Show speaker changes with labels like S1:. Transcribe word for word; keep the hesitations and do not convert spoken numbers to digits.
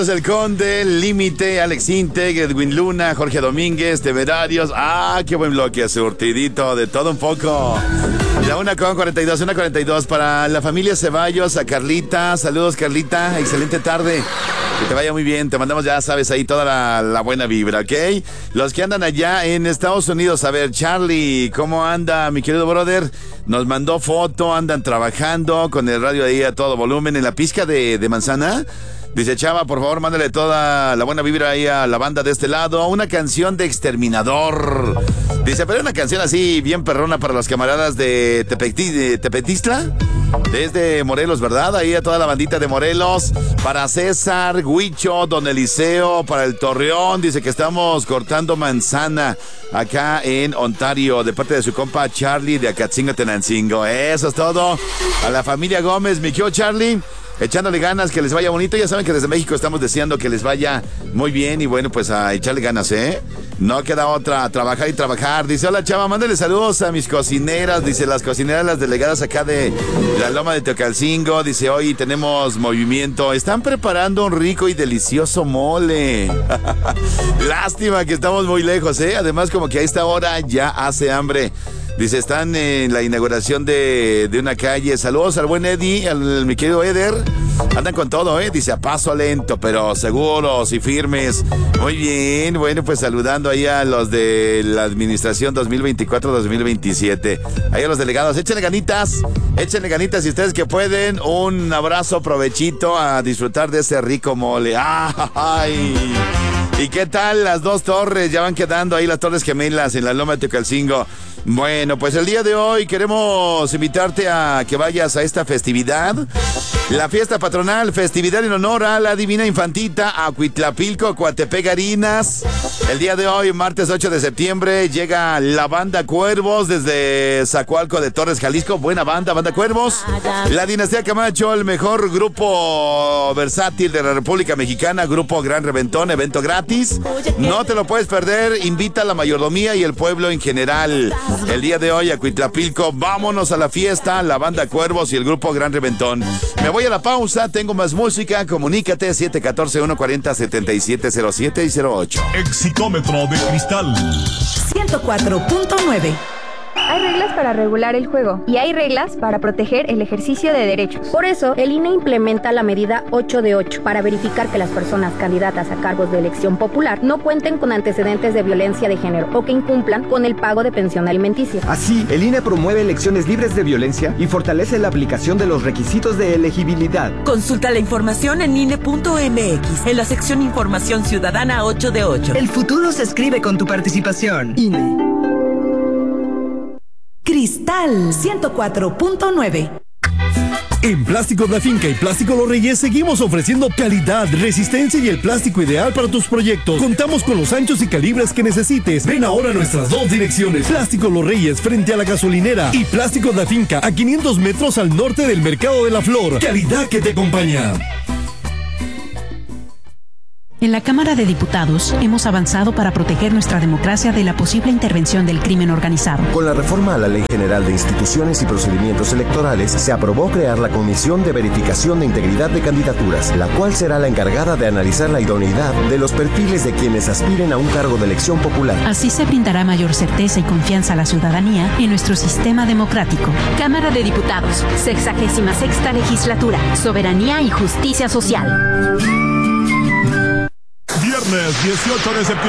S1: El Conde, Límite, Alex Integ, Edwin Luna, Jorge Domínguez, Temerarios. Ah, qué buen bloque, surtidito, de todo un poco. La una con cuarenta y dos, una cuarenta y dos para la familia Ceballos, a Carlita. Saludos, Carlita, excelente tarde. Que te vaya muy bien, te mandamos, ya sabes, ahí toda la, la buena vibra, ¿ok? Los que andan allá en Estados Unidos, a ver, Charlie, ¿cómo anda, mi querido brother? Nos mandó foto, andan trabajando con el radio ahí a todo volumen en la pizca de, de manzana. Dice, Chava, por favor, mándale toda la buena vibra ahí a la banda de este lado. Una canción de Exterminador. Dice, pero una canción así bien perrona para los camaradas de, Tepeti, de Tepetistla. Desde Morelos, ¿verdad? Ahí a toda la bandita de Morelos. Para César, Huicho, Don Eliseo, para el Torreón. Dice que estamos cortando manzana acá en Ontario, de parte de su compa Charlie de Acatzingo, Tenancingo. Eso es todo. A la familia Gómez, mi querido Charlie, echándole ganas, que les vaya bonito. Ya saben que desde México estamos deseando que les vaya muy bien. Y bueno, pues a echarle ganas, ¿eh? No queda otra, trabajar y trabajar. Dice, hola, Chava, mándale saludos a mis cocineras. Dice, las cocineras, las delegadas acá de la Loma de Teocalcingo. Dice, hoy tenemos movimiento. Están preparando un rico y delicioso mole. Lástima que estamos muy lejos, ¿eh? Además, como que a esta hora ya hace hambre. Dice, están en la inauguración de, de una calle. Saludos al buen Eddie, al mi querido Eder. Andan con todo, ¿eh? Dice, a paso lento, pero seguros y firmes. Muy bien, bueno, pues saludando ahí a los de la administración dos mil veinticuatro dos mil veintisiete. Ahí a los delegados, échenle ganitas, échenle ganitas si ustedes que pueden. Un abrazo, provechito, a disfrutar de ese rico mole. ¡Ay! ¿Y qué tal las dos torres? Ya van quedando ahí las torres gemelas en la Loma de Teocalcingo. Bueno, pues el día de hoy queremos invitarte a que vayas a esta festividad. La fiesta patronal, festividad en honor a la Divina Infantita, a Cuitlapilco, Coatepec, Harinas. El día de hoy, martes ocho de septiembre, llega la banda Cuervos desde Zacualco de Torres, Jalisco. Buena banda, banda Cuervos. La Dinastía Camacho, el mejor grupo versátil de la República Mexicana, grupo Gran Reventón, evento gratis. No te lo puedes perder, invita a la mayordomía y el pueblo en general. El día de hoy a Cuitlapilco, vámonos a la fiesta, la banda Cuervos y el grupo Gran Reventón. Me voy a la pausa, tengo más música, comunícate siete uno cuatro, uno cuatro cero, siete siete cero siete y cero ocho.
S2: Exitómetro de cristal
S3: ciento cuatro punto nueve.
S4: Hay reglas para regular el juego y hay reglas para proteger el ejercicio de derechos. Por eso, el I N E implementa la medida ocho de ocho para verificar que las personas candidatas a cargos de elección popular no cuenten con antecedentes de violencia de género o que incumplan con el pago de pensión alimenticia.
S5: Así, el I N E promueve elecciones libres de violencia y fortalece la aplicación de los requisitos de elegibilidad.
S3: Consulta la información en I N E punto M X, en la sección Información Ciudadana ocho de ocho.
S6: El futuro se escribe con tu participación.
S3: I N E. Cristal ciento cuatro punto nueve.
S7: En Plásticos La Finca y Plástico Los Reyes seguimos ofreciendo calidad, resistencia y el plástico ideal para tus proyectos. Contamos con los anchos y calibres que necesites. Ven ahora a nuestras dos direcciones: Plásticos Los Reyes frente a la gasolinera y Plásticos La Finca a quinientos metros al norte del Mercado de la Flor. Calidad que te acompaña.
S8: En la Cámara de Diputados hemos avanzado para proteger nuestra democracia de la posible intervención del crimen organizado.
S9: Con la reforma a la Ley General de Instituciones y Procedimientos Electorales, se aprobó crear la Comisión de Verificación de Integridad de Candidaturas, la cual será la encargada de analizar la idoneidad de los perfiles de quienes aspiren a un cargo de elección popular.
S8: Así se brindará mayor certeza y confianza a la ciudadanía en nuestro sistema democrático.
S10: Cámara de Diputados, sexagésima sexta legislatura, soberanía y justicia social.
S2: Viernes dieciocho de septiembre.